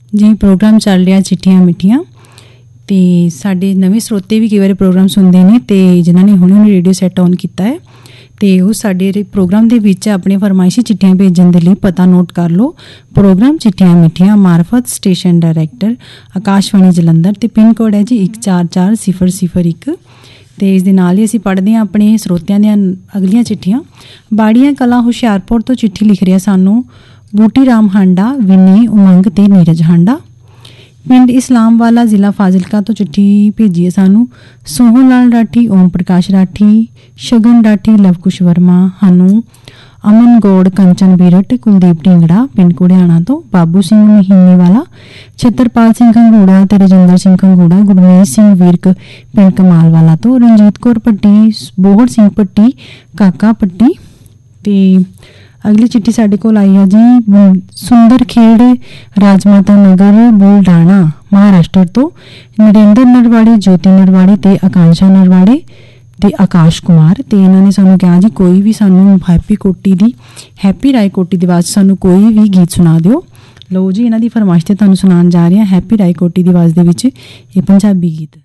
ਜੀ ਪ੍ਰੋਗਰਾਮ ਚੱਲ ਰਿਹਾ ਚਿੱਠੀਆਂ ਮਿੱਠੀਆਂ ਅਤੇ ਸਾਡੇ ਨਵੇਂ ਸਰੋਤੇ ਵੀ ਕਈ ਵਾਰੀ ਪ੍ਰੋਗਰਾਮ ਸੁਣਦੇ ਨੇ ਅਤੇ ਜਿਨ੍ਹਾਂ ਨੇ ਹੁਣੇ ਰੇਡੀਓ ਸੈੱਟ ਔਨ ਕੀਤਾ ਹੈ ਅਤੇ ਉਹ ਸਾਡੇ ਪ੍ਰੋਗਰਾਮ ਦੇ ਵਿੱਚ ਆਪਣੇ ਫਰਮਾਇਸ਼ੀ ਚਿੱਠੀਆਂ ਭੇਜਣ ਦੇ ਲਈ ਪਤਾ ਨੋਟ ਕਰ ਲਓ। ਪ੍ਰੋਗਰਾਮ ਚਿੱਠੀਆਂ ਮਿੱਠੀਆਂ ਮਾਰਫਤ ਸਟੇਸ਼ਨ ਡਾਇਰੈਕਟਰ ਆਕਾਸ਼ਵਾਣੀ ਜਲੰਧਰ ਅਤੇ ਪਿੰਨ ਕੋਡ ਹੈ ਜੀ 144001 ਅਤੇ ਇਸ ਦੇ ਨਾਲ ਹੀ ਅਸੀਂ ਪੜ੍ਹਦੇ ਹਾਂ ਆਪਣੇ ਸਰੋਤਿਆਂ ਦੀਆਂ ਅਗਲੀਆਂ ਚਿੱਠੀਆਂ। ਬਾੜੀਆਂ ਕਲਾਂ ਹੁਸ਼ਿਆਰਪੁਰ ਤੋਂ ਚਿੱਠੀ ਲਿਖ ਰਿਹਾ ਸਾਨੂੰ ਬੂਟੀ ਰਾਮ ਹਾਂਡਾ, ਵਿਨੀ, ਉਮੰਗ ਅਤੇ ਨੀਰਜ ਹਾਂਡਾ। ਪਿੰਡ ਇਸਲਾਮ ਵਾਲਾ ਜ਼ਿਲ੍ਹਾ ਫਾਜ਼ਿਲਕਾ ਤੋਂ ਚਿੱਠੀ ਭੇਜੀ ਹੈ ਸਾਨੂੰ ਸੋਹਣ ਲਾਲ ਰਾਠੀ, ਓਮ ਪ੍ਰਕਾਸ਼ ਰਾਠੀ, ਸ਼ਗਨ ਰਾਠੀ, ਲਵਕੁਸ਼ ਵਰਮਾ, ਹਨੂੰ, ਅਮਨ ਗੌੜ, ਕੰਚਨ ਬੀਰਟ, ਕੁਲਦੀਪ ਢਿੰਗੜਾ ਪਿੰਡ ਕੁੜਿਆਣਾ ਤੋਂ, ਬਾਬੂ ਸਿੰਘ ਮਹੀਨੇ ਵਾਲਾ, ਛਤਰਪਾਲ ਸਿੰਘ ਖੰਗੂੜਾ ਅਤੇ ਰਜਿੰਦਰ ਸਿੰਘ ਖੰਗੂੜਾ, ਗੁਰਮੀਤ ਸਿੰਘ ਵਿਰਕ ਪਿੰਡ ਕਮਾਲ ਵਾਲਾ ਤੋਂ, ਰਣਜੀਤ ਕੌਰ ਭੱਟੀ, ਬੋਹੜ ਸਿੰਘ ਭੱਟੀ, ਕਾਕਾ ਭੱਟੀ। ਅਤੇ ਅਗਲੀ ਚਿੱਠੀ ਸਾਡੇ ਕੋਲ ਆਈ ਹੈ ਜੀ ਸੁੰਦਰ ਖੇੜ, ਰਾਜਮਾਤਾ ਨਗਰ, ਬੁਲਢਾਣਾ ਮਹਾਰਾਸ਼ਟਰ ਤੋਂ, ਨਰਿੰਦਰ ਨਰਵਾੜੇ, ਜੋਤੀ ਨਰਵਾੜੇ ਅਤੇ ਆਕਾਂਸ਼ਾ ਨਰਵਾੜੇ ਅਤੇ ਆਕਾਸ਼ ਕੁਮਾਰ। ਅਤੇ ਇਹਨਾਂ ਨੇ ਸਾਨੂੰ ਕਿਹਾ ਜੀ ਕੋਈ ਵੀ ਸਾਨੂੰ ਹੈਪੀ ਰਾਏ ਕੋਟੀ ਦੀ ਆਵਾਜ਼ ਸਾਨੂੰ ਕੋਈ ਵੀ ਗੀਤ ਸੁਣਾ ਦਿਓ। ਲਓ ਜੀ ਇਹਨਾਂ ਦੀ ਫਰਮਾਇਸ਼ 'ਤੇ ਤੁਹਾਨੂੰ ਸੁਣਾਉਣ ਜਾ ਰਹੇ ਹਾਂ ਹੈਪੀ ਰਾਏ ਕੋਟੀ ਦੀ ਆਵਾਜ਼ ਦੇ ਵਿੱਚ ਇਹ ਪੰਜਾਬੀ ਗੀਤ।